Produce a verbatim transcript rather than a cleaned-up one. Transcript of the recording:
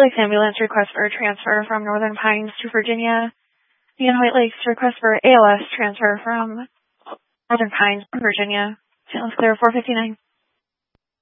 Lakes Ambulance request for a transfer from Northern Pines to Virginia. And White Lakes request for A L S transfer from Northern Pines to Virginia. Channel's clear, four fifty-nine.